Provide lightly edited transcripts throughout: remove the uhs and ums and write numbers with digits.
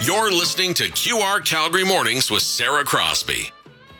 You're listening to QR Calgary Mornings with Sarah Crosby.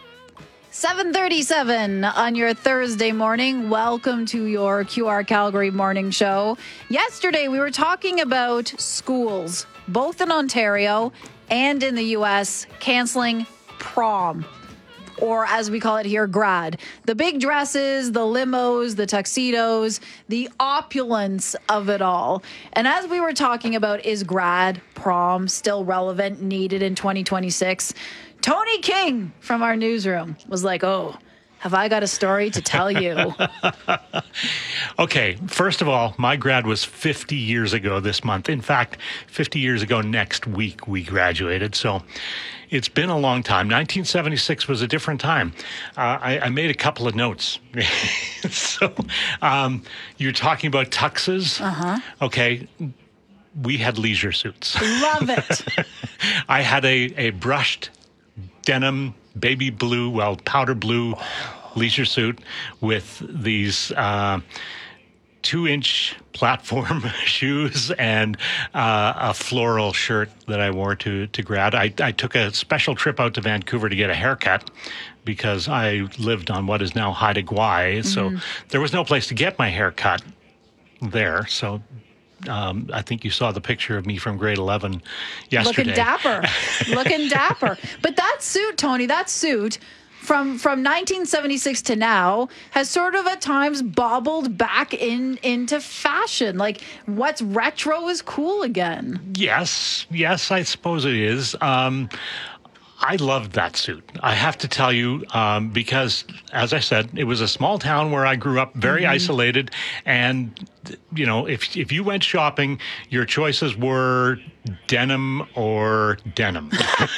7:37 on your Thursday morning. Welcome to your QR Calgary morning show. Yesterday, we were talking about schools, both in Ontario and in the U.S., canceling prom, or as we call it here, grad. The big dresses, the limos, the tuxedos, the opulence of it all. And as we were talking about, is grad, prom still relevant, needed in 2026? Tony King from our newsroom was like, oh, have I got a story to tell you? Okay, first of all, my grad was 50 years ago this month. In fact, 50 years ago next week we graduated. So it's been a long time. 1976 was a different time. I made a couple of notes. So you're talking about tuxes. Okay. We had leisure suits. Love it. I had a brushed denim, baby blue, powder blue leisure suit with these 2-inch platform shoes and a floral shirt that I wore to grad. I took a special trip out to Vancouver to get a haircut because I lived on what is now Haida Gwaii. So there was no place to get my hair cut there. So I think you saw the picture of me from grade 11 yesterday. Looking dapper. But that suit, Tony, from 1976 to now has sort of at times bobbled back into fashion. Like, what's retro is cool again. Yes, I suppose it is. I loved that suit. I have to tell you, because, as I said, it was a small town where I grew up, very isolated. And, you know, if you went shopping, your choices were denim or denim.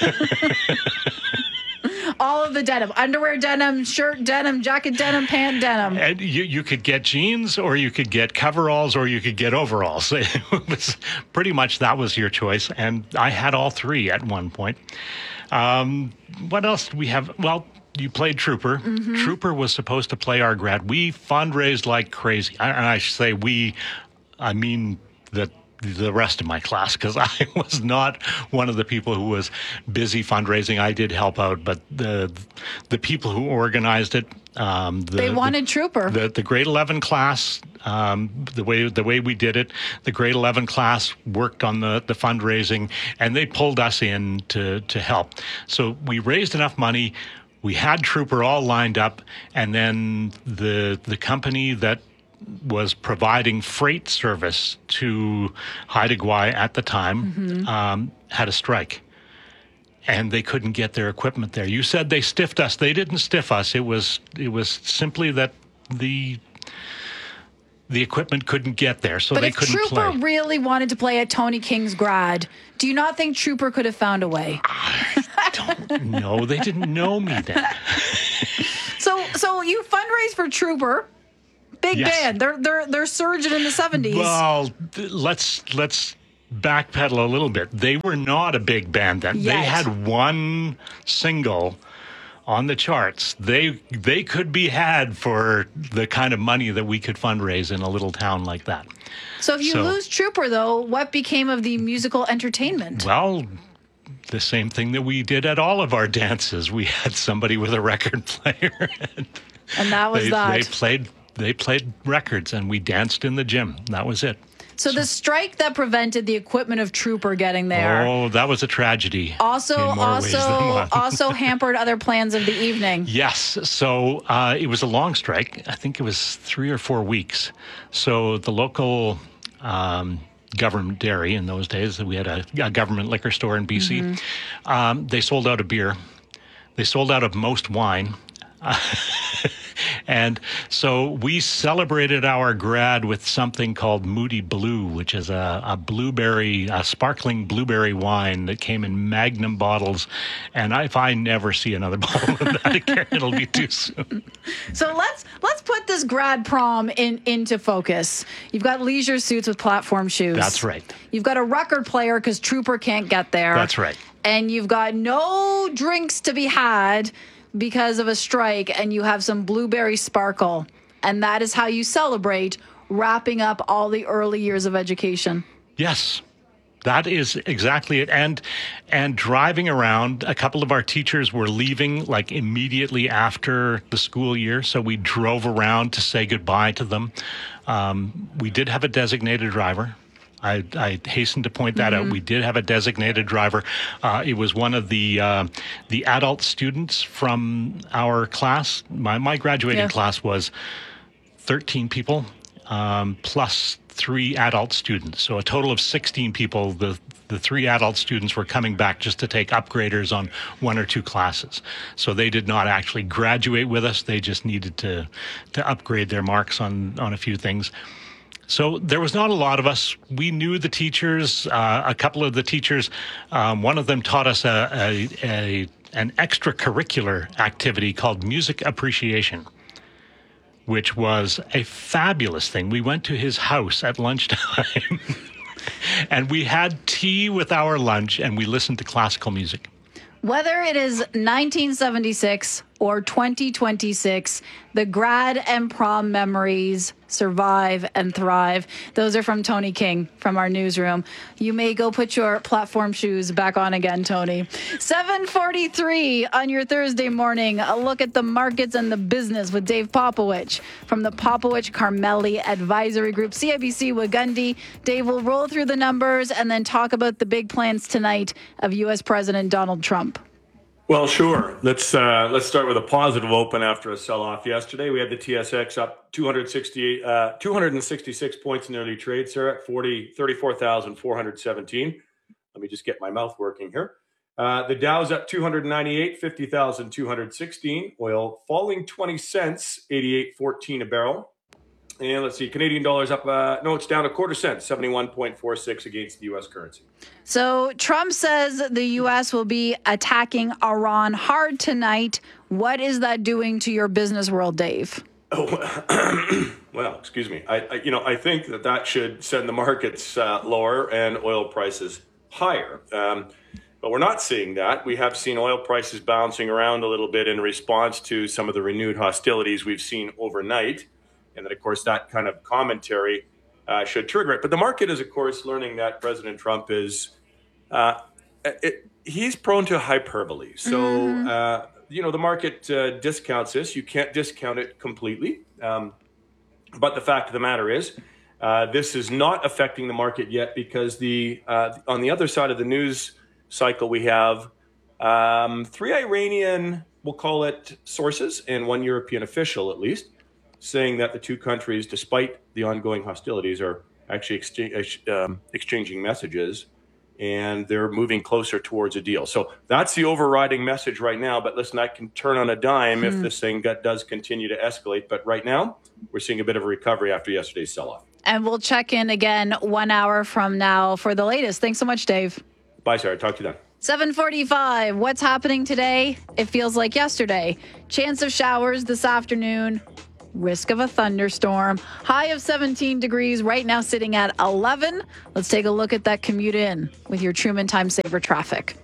All of the denim. Underwear denim, shirt denim, jacket denim, pant denim. And you could get jeans, or you could get coveralls, or you could get overalls. It was pretty much that was your choice. And I had all three at one point. What else do we have? Well, you played Trooper. Trooper was supposed to play our grad. We fundraised like crazy. And I should say we, I mean the rest of my class, because I was not one of the people who was busy fundraising. I did help out, but the people who organized it, they wanted Trooper. The grade 11 class, the way we did it, the grade 11 class worked on the fundraising, and they pulled us in to help. So we raised enough money. We had Trooper all lined up, and then the company that was providing freight service to Haida Gwaii at the time had a strike. And they couldn't get their equipment there. You said they stiffed us. They didn't stiff us. It was simply that the equipment couldn't get there, so they couldn't play. But if Trooper really wanted to play at Tony King's grad, do you not think Trooper could have found a way? I don't know. They didn't know me then. So you fundraised for Trooper. Big band. They're surging in the 70s. Well, let's backpedal a little bit. They were not a big band then. Yet. They had one single on the charts. They could be had for the kind of money that we could fundraise in a little town like that. So if you lose Trooper, though, what became of the musical entertainment? Well, the same thing that we did at all of our dances. We had somebody with a record player. And that was that. They played records, and we danced in the gym. That was it. So the strike that prevented the equipment of Trooper getting there. Oh, that was a tragedy. Also hampered other plans of the evening. Yes. So it was a long strike. I think it was 3 or 4 weeks. So the local government dairy in those days, we had a government liquor store in BC. They sold out of beer. They sold out of most wine. And so we celebrated our grad with something called Moody Blue, which is a sparkling blueberry wine that came in Magnum bottles. And if I never see another bottle of that again, it'll be too soon. So let's put this grad prom into focus. You've got leisure suits with platform shoes. That's right. You've got a record player because Trooper can't get there. That's right. And you've got no drinks to be had because of a strike, and you have some blueberry sparkle. And that is how you celebrate wrapping up all the early years of education. Yes. That is exactly it. And driving around, a couple of our teachers were leaving like immediately after the school year. So we drove around to say goodbye to them. We did have a designated driver. I hasten to point that out. We did have a designated driver. It was one of the adult students from our class. My graduating class was 13 people, plus 3 adult students. So a total of 16 people. The 3 adult students were coming back just to take upgraders on 1 or 2 classes. So they did not actually graduate with us. They just needed to upgrade their marks on a few things. So there was not a lot of us. We knew the teachers, a couple of the teachers. One of them taught us an extracurricular activity called music appreciation, which was a fabulous thing. We went to his house at lunchtime and we had tea with our lunch and we listened to classical music. Whether it is 1976 or 2026, the grad and prom memories survive and thrive. Those are from Tony King from our newsroom. You may go put your platform shoes back on again, Tony. 7:43 on your Thursday morning. A look at the markets and the business with Dave Popowich from the Popowich Carmeli Advisory Group, CIBC Wagundi. Dave will roll through the numbers and then talk about the big plans tonight of U.S. President Donald Trump. Well, sure. Let's start with a positive open after a sell-off yesterday. We had the TSX up 266 points in early trade, Sarah, at 34,417. Let me just get my mouth working here. The Dow's up 298, 50,216. Oil falling 20 cents, 88.14 a barrel. And let's see, Canadian dollar's up, it's down a quarter cent, 71.46 against the U.S. currency. So Trump says the U.S. will be attacking Iran hard tonight. What is that doing to your business world, Dave? Oh, well, excuse me. I think that should send the markets lower and oil prices higher. But we're not seeing that. We have seen oil prices bouncing around a little bit in response to some of the renewed hostilities we've seen overnight. And then, of course, that kind of commentary should trigger it. But the market is, of course, learning that President Trump is, he's prone to hyperbole. So, the market discounts this. You can't discount it completely. But the fact of the matter is, this is not affecting the market yet because on the other side of the news cycle, we have 3 Iranian, we'll call it sources, and 1 European official at least, saying that the 2 countries, despite the ongoing hostilities, are actually exchanging messages and they're moving closer towards a deal. So that's the overriding message right now. But listen, that can turn on a dime if this thing does continue to escalate. But right now, we're seeing a bit of a recovery after yesterday's sell-off. And we'll check in again 1 hour from now for the latest. Thanks so much, Dave. Bye, Sarah. Talk to you then. 7:45. What's happening today? It feels like yesterday. Chance of showers this afternoon. Risk of a thunderstorm. High of 17 degrees. Right now sitting at 11. Let's take a look at that commute in with your Truman Time Saver traffic.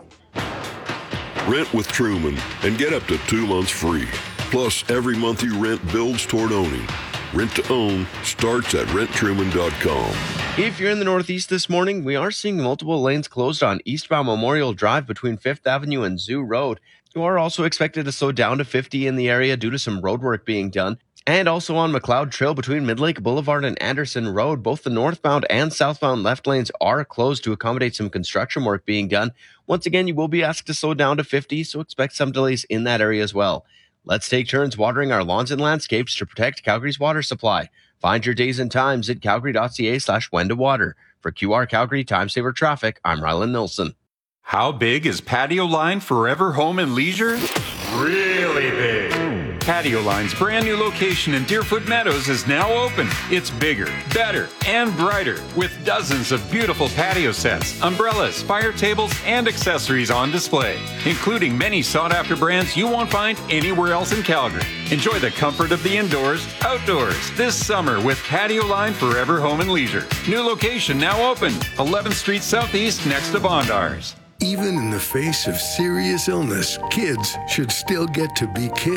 Rent with Truman and get up to 2 months free. Plus, every month you rent builds toward owning. Rent to own starts at renttruman.com. If you're in the Northeast this morning, we are seeing multiple lanes closed on eastbound Memorial Drive between 5th Avenue and Zoo Road. You are also expected to slow down to 50 in the area due to some road work being done. And also on McLeod Trail between Midlake Boulevard and Anderson Road, both the northbound and southbound left lanes are closed to accommodate some construction work being done. Once again, you will be asked to slow down to 50, so expect some delays in that area as well. Let's take turns watering our lawns and landscapes to protect Calgary's water supply. Find your days and times at calgary.ca/when-to-water. For QR Calgary Time Saver Traffic, I'm Rylan Nilsson. How big is Patio Line Forever Home and Leisure? Really big. Patio Line's brand new location in Deerfoot Meadows is now open. It's bigger, better, and brighter with dozens of beautiful patio sets, umbrellas, fire tables, and accessories on display, including many sought-after brands you won't find anywhere else in Calgary. Enjoy the comfort of the indoors, outdoors this summer with Patio Line Forever Home and Leisure. New location now open, 11th Street Southeast next to Bondars. Even in the face of serious illness, kids should still get to be kids.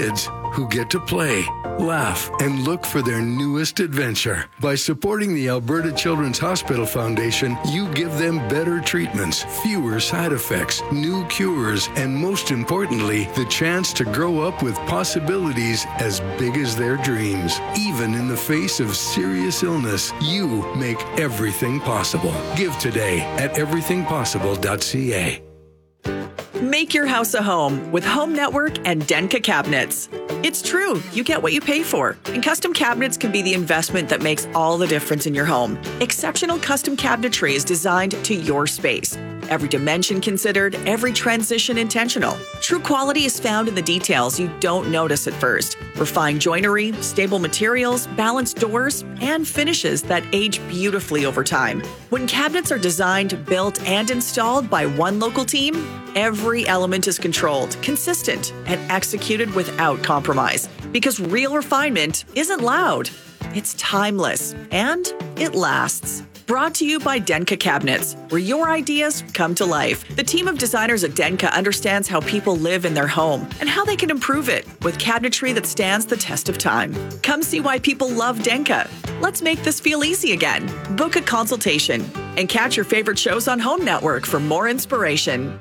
who get to play, laugh, and look for their newest adventure. By supporting the Alberta Children's Hospital Foundation, you give them better treatments, fewer side effects, new cures, and most importantly, the chance to grow up with possibilities as big as their dreams. Even in the face of serious illness, you make everything possible. Give today at everythingpossible.ca. Make your house a home with Home Network and Denka Cabinets. It's true, you get what you pay for. And custom cabinets can be the investment that makes all the difference in your home. Exceptional custom cabinetry is designed to your space. Every dimension considered, every transition intentional. True quality is found in the details you don't notice at first. Refined joinery, stable materials, balanced doors, and finishes that age beautifully over time. When cabinets are designed, built, and installed by one local team, every element is controlled, consistent, and executed without compromise. Because real refinement isn't loud, it's timeless, and it lasts. Brought to you by Denka Cabinets, where your ideas come to life. The team of designers at Denka understands how people live in their home and how they can improve it with cabinetry that stands the test of time. Come see why people love Denka. Let's make this feel easy again. Book a consultation and catch your favorite shows on Home Network for more inspiration.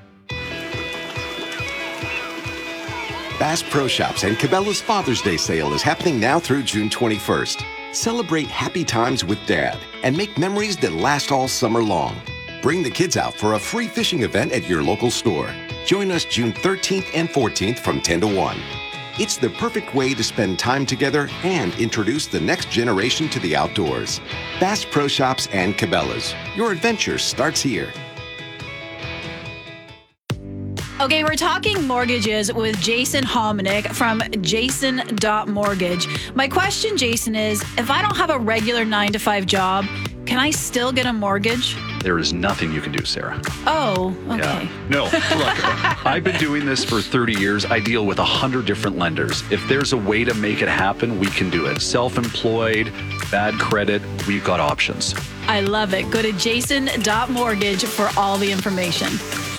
Bass Pro Shops and Cabela's Father's Day sale is happening now through June 21st. Celebrate happy times with Dad and make memories that last all summer long. Bring the kids out for a free fishing event at your local store. Join us June 13th and 14th from 10 to 1. It's the perfect way to spend time together and introduce the next generation to the outdoors. Bass Pro Shops and Cabela's. Your adventure starts here. Okay, we're talking mortgages with Jason Hominick from jason.mortgage. My question, Jason, is if I don't have a regular 9-to-5 job, can I still get a mortgage? There is nothing you can do, Sarah. Oh, okay. Yeah. No, look, I've been doing this for 30 years. I deal with 100 different lenders. If there's a way to make it happen, we can do it. Self-employed, bad credit, we've got options. I love it. Go to jason.mortgage for all the information.